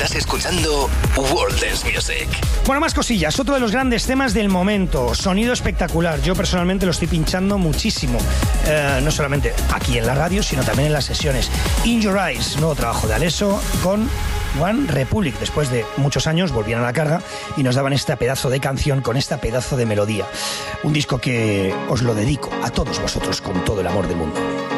Estás escuchando World Dance Music. Bueno, más cosillas. Otro de los grandes temas del momento. Sonido espectacular. Yo personalmente lo estoy pinchando muchísimo. No solamente aquí en la radio, sino también en las sesiones. In Your Eyes, nuevo trabajo de Alesso con One Republic. Después de muchos años volvían a la carga y nos daban este pedazo de canción con esta pedazo de melodía. Un disco que os lo dedico a todos vosotros con todo el amor del mundo.